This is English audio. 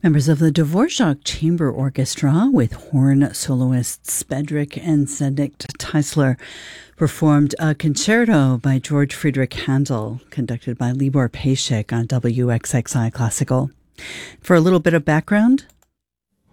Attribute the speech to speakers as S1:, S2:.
S1: Members of the Dvorak Chamber Orchestra with horn soloists Bedřich and Zdeněk Teisler performed a concerto by George Friedrich Handel, conducted by Libor Pašek on WXXI Classical. For a little bit of background,